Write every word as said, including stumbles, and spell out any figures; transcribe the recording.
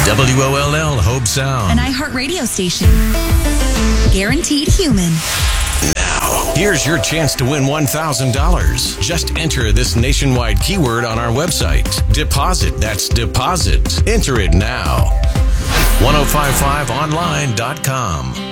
W O L L Hope Sound. An iHeart radio station. Guaranteed human. Now, here's your chance to win one thousand dollars. Just enter this nationwide keyword on our website. Deposit. That's deposit. Enter it now. ten fifty-five online dot com.